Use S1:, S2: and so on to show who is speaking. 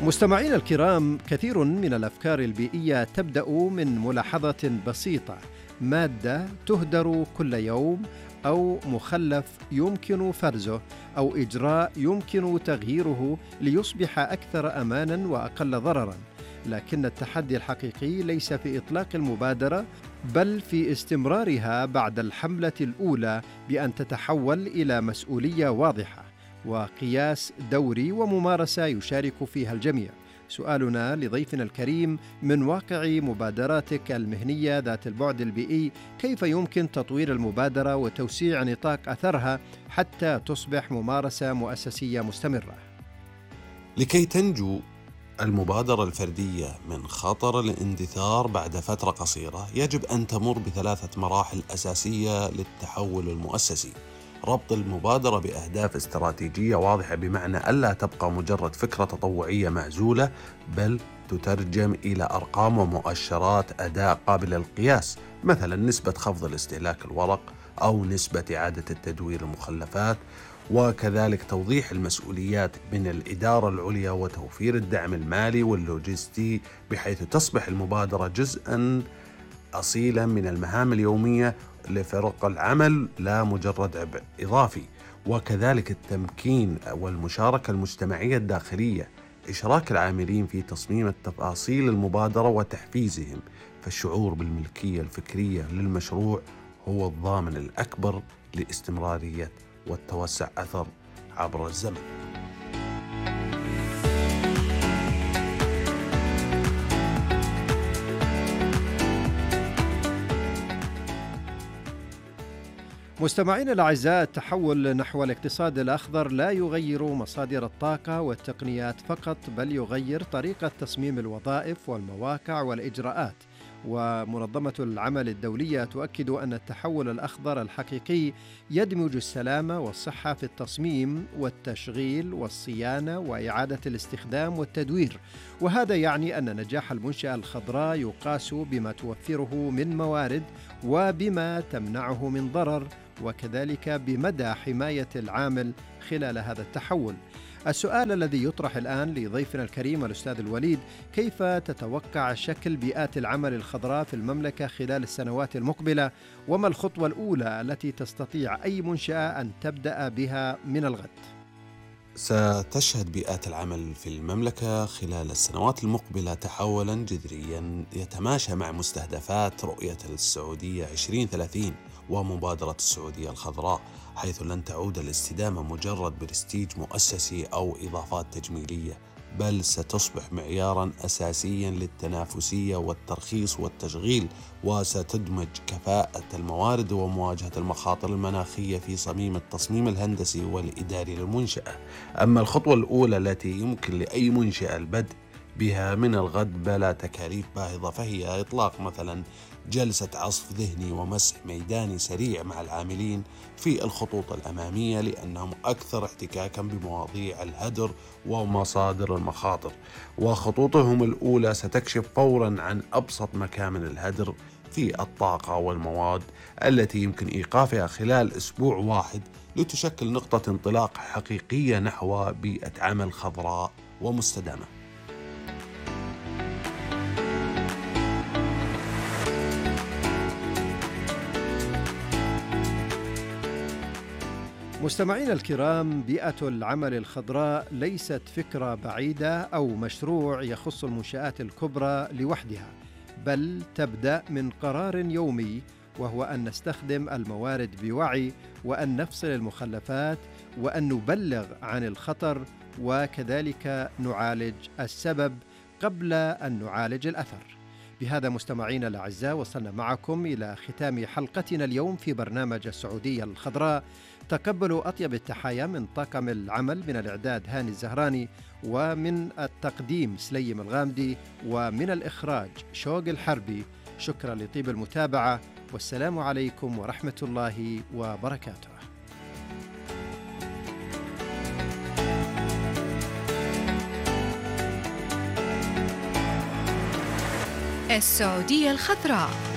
S1: مستمعينا الكرام، كثير من الأفكار البيئية تبدأ من ملاحظة بسيطة: مادة تهدر كل يوم، أو مخلف يمكن فرزه، أو إجراء يمكن تغييره ليصبح أكثر أماناً وأقل ضراراً. لكن التحدي الحقيقي ليس في إطلاق المبادرة، بل في استمرارها بعد الحملة الأولى، بأن تتحول إلى مسؤولية واضحة وقياس دوري وممارسة يشارك فيها الجميع. سؤالنا لضيفنا الكريم: من واقع مبادراتك المهنية ذات البعد البيئي، كيف يمكن تطوير المبادرة وتوسيع نطاق أثرها حتى تصبح ممارسة مؤسسية مستمرة؟
S2: لكي تنجو المبادرة الفردية من خطر الاندثار بعد فترة قصيرة، يجب أن تمر بثلاثة مراحل أساسية للتحول المؤسسي. ربط المبادرة بأهداف استراتيجية واضحة، بمعنى ألا تبقى مجرد فكرة تطوعية معزولة، بل تترجم إلى أرقام ومؤشرات أداء قابلة للقياس، مثلا نسبة خفض الاستهلاك الورق أو نسبة إعادة التدوير المخلفات. وكذلك توضيح المسؤوليات من الإدارة العليا وتوفير الدعم المالي واللوجستي، بحيث تصبح المبادرة جزءاً أصيلاً من المهام اليومية لفرق العمل، لا مجرد عبء إضافي. وكذلك التمكين والمشاركة المجتمعية الداخلية، إشراك العاملين في تصميم التفاصيل المبادرة وتحفيزهم، فالشعور بالملكية الفكرية للمشروع هو الضامن الأكبر لاستمرارية والتوسع أثر عبر الزمن.
S1: مستمعينا الأعزاء، التحول نحو الاقتصاد الأخضر لا يغير مصادر الطاقة والتقنيات فقط، بل يغير طريقة تصميم الوظائف والمواقع والإجراءات. ومنظمة العمل الدولية تؤكد أن التحول الأخضر الحقيقي يدمج السلامة والصحة في التصميم والتشغيل والصيانة وإعادة الاستخدام والتدوير. وهذا يعني أن نجاح المنشأة الخضراء يقاس بما توفره من موارد وبما تمنعه من ضرر، وكذلك بمدى حماية العامل خلال هذا التحول. السؤال الذي يطرح الآن لضيفنا الكريم الأستاذ الوليد: كيف تتوقع شكل بيئات العمل الخضراء في المملكة خلال السنوات المقبلة؟ وما الخطوة الأولى التي تستطيع أي منشأة أن تبدأ بها من الغد؟
S2: ستشهد بيئات العمل في المملكة خلال السنوات المقبلة تحولاً جذرياً يتماشى مع مستهدفات رؤية السعودية 2030 ومبادرة السعودية الخضراء، حيث لن تعود الاستدامة مجرد برستيج مؤسسي أو إضافات تجميلية، بل ستصبح معياراً أساسياً للتنافسية والترخيص والتشغيل، وستدمج كفاءة الموارد ومواجهة المخاطر المناخية في صميم التصميم الهندسي والإداري للمنشأة. أما الخطوة الأولى التي يمكن لأي منشأة البدء بها من الغد بلا تكاليف باهظة، فهي إطلاق مثلا جلسة عصف ذهني ومسح ميداني سريع مع العاملين في الخطوط الأمامية، لأنهم أكثر احتكاكا بمواضيع الهدر ومصادر المخاطر. وخطوطهم الأولى ستكشف فورا عن أبسط مكامن الهدر في الطاقة والمواد التي يمكن إيقافها خلال أسبوع واحد، لتشكل نقطة انطلاق حقيقية نحو بيئة عمل خضراء ومستدامة.
S1: مستمعينا الكرام، بيئة العمل الخضراء ليست فكرة بعيدة أو مشروع يخص المنشآت الكبرى لوحدها، بل تبدأ من قرار يومي، وهو أن نستخدم الموارد بوعي، وأن نفصل المخلفات، وأن نبلغ عن الخطر، وكذلك نعالج السبب قبل أن نعالج الأثر. بهذا مستمعينا الأعزاء، وصلنا معكم إلى ختام حلقتنا اليوم في برنامج السعودية الخضراء. تقبلوا أطيب التحايا من طاقم العمل، من الإعداد هاني الزهراني، ومن التقديم سليم الغامدي، ومن الإخراج شوق الحربي. شكرا لطيب المتابعة، والسلام عليكم ورحمة الله وبركاته.
S3: السعودية الخضراء.